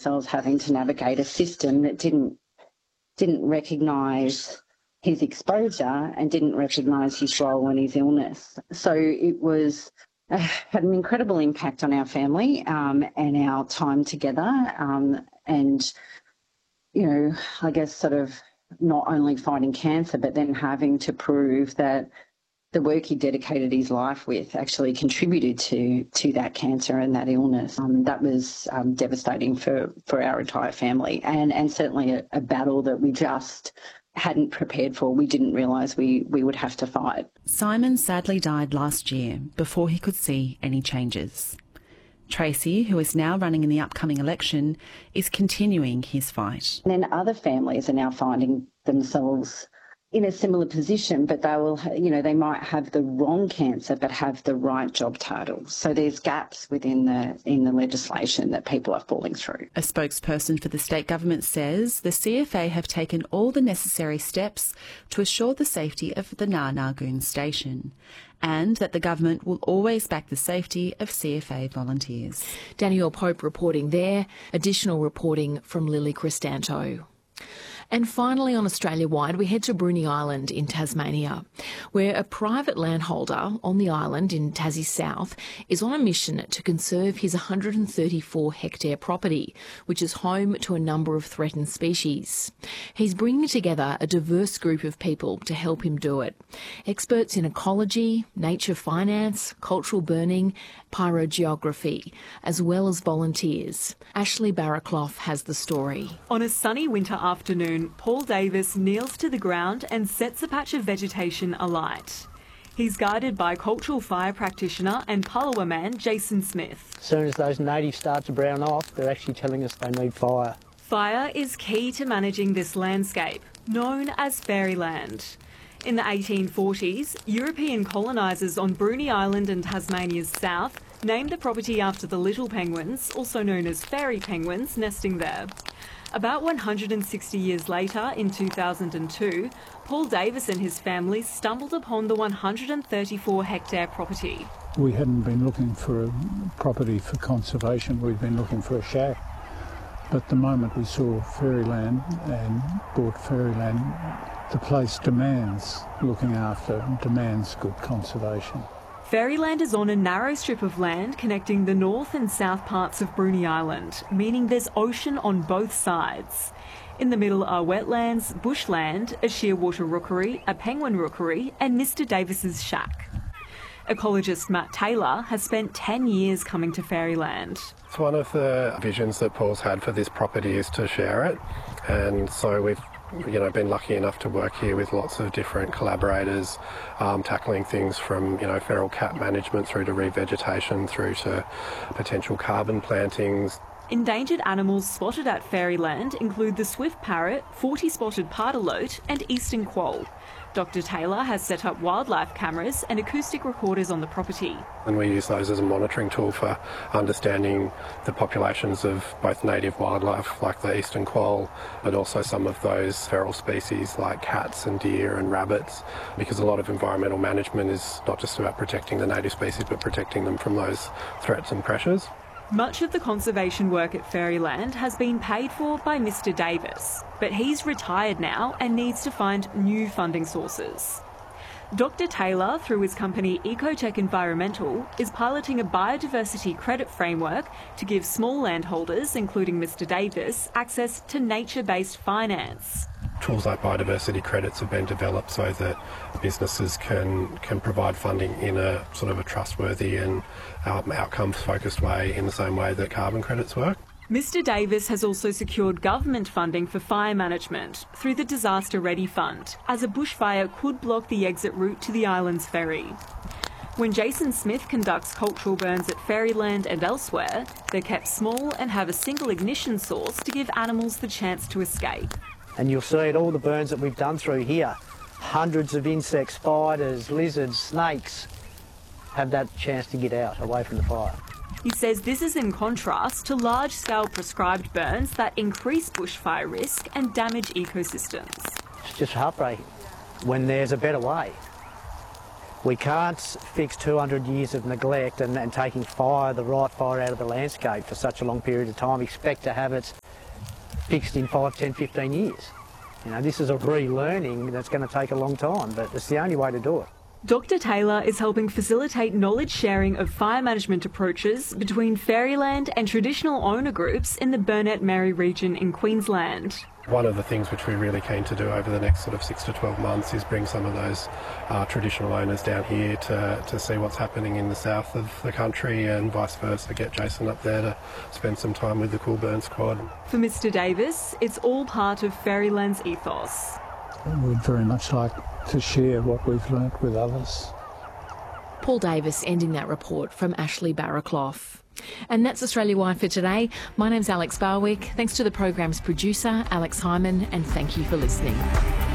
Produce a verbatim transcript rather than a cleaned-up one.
ourselves having to navigate a system that didn't didn't recognise his exposure and didn't recognise his role in his illness. So it was uh, had an incredible impact on our family um, and our time together. Um, and, you know, I guess sort of not only fighting cancer, but then having to prove that the work he dedicated his life with actually contributed to to that cancer and that illness. Um, that was um, devastating for, for our entire family, and, and certainly a, a battle that we just hadn't prepared for. We didn't realise we, we would have to fight. Simon sadly died last year before he could see any changes. Tracy, who is now running in the upcoming election, is continuing his fight. And then other families are now finding themselves in a similar position, but they will, you know, they might have the wrong cancer but have the right job title. So there's gaps within the in the legislation that people are falling through. A spokesperson for the state government says the C F A have taken all the necessary steps to assure the safety of the Nar Nargoon station, and that the government will always back the safety of C F A volunteers. Danielle Pope reporting there. Additional reporting from Lily Cristanto. And finally, on Australia-wide, we head to Bruny Island in Tasmania, where a private landholder on the island in Tassie South is on a mission to conserve his one hundred thirty-four hectare property, which is home to a number of threatened species. He's bringing together a diverse group of people to help him do it. Experts in ecology, nature finance, cultural burning, pyrogeography, as well as volunteers. Ashley Barraclough has the story. On a sunny winter afternoon, Paul Davis kneels to the ground and sets a patch of vegetation alight. He's guided by cultural fire practitioner and Palawa man Jason Smith. As soon as those natives start to brown off, they're actually telling us they need fire. Fire is key to managing this landscape, known as fairyland. In the eighteen forties, European colonisers on Bruny Island and Tasmania's south named the property after the little penguins, also known as fairy penguins, nesting there. About one hundred sixty years later, in two thousand two, Paul Davis and his family stumbled upon the one hundred thirty-four hectare property. We hadn't been looking for a property for conservation, we'd been looking for a shack. But the moment we saw Fairyland and bought Fairyland, the place demands looking after, demands good conservation. Fairyland is on a narrow strip of land connecting the north and south parts of Bruny Island, meaning there's ocean on both sides. In the middle are wetlands, bushland, a shearwater rookery, a penguin rookery and Mister Davis's shack. Ecologist Matt Taylor has spent ten years coming to Fairyland. It's one of the visions that Paul's had for this property is to share it, and so we've you know, been lucky enough to work here with lots of different collaborators, um, tackling things from, you know, feral cat management through to revegetation, through to potential carbon plantings. Endangered animals spotted at Fairyland include the swift parrot, forty-spotted pardalote and eastern quoll. Doctor Taylor has set up wildlife cameras and acoustic recorders on the property. And we use those as a monitoring tool for understanding the populations of both native wildlife like the eastern quoll, but also some of those feral species like cats and deer and rabbits, because a lot of environmental management is not just about protecting the native species but protecting them from those threats and pressures. Much of the conservation work at Fairyland has been paid for by Mister Davis, but he's retired now and needs to find new funding sources. Doctor Taylor, through his company Ecotech Environmental, is piloting a biodiversity credit framework to give small landholders, including Mister Davis, access to nature-based finance. Tools like biodiversity credits have been developed so that businesses can can provide funding in a sort of a trustworthy and um, outcomes-focused way, in the same way that carbon credits work. Mister Davis has also secured government funding for fire management through the Disaster Ready Fund, as a bushfire could block the exit route to the island's ferry. When Jason Smith conducts cultural burns at Fairyland and elsewhere, they're kept small and have a single ignition source to give animals the chance to escape. And you'll see at all the burns that we've done through here, hundreds of insects, spiders, lizards, snakes have that chance to get out away from the fire. He says this is in contrast to large-scale prescribed burns that increase bushfire risk and damage ecosystems. It's just heartbreaking when there's a better way. We can't fix two hundred years of neglect and, and taking fire, the right fire out of the landscape for such a long period of time, expect to have it fixed in five, ten, fifteen years. You know, this is a relearning that's going to take a long time, but it's the only way to do it. Doctor Taylor is helping facilitate knowledge sharing of fire management approaches between Fairyland and traditional owner groups in the Burnett Mary region in Queensland. One of the things which we're really keen to do over the next sort of six to twelve months is bring some of those uh, traditional owners down here to, to see what's happening in the south of the country and vice versa, get Jason up there to spend some time with the Cool Burn Squad. For Mister Davis, it's all part of Fairyland's ethos. We'd very much like to share what we've learnt with others. Paul Davis ending that report from Ashley Barraclough. And that's Australia Wide for today. My name's Alex Barwick. Thanks to the program's producer, Alex Hyman, and thank you for listening.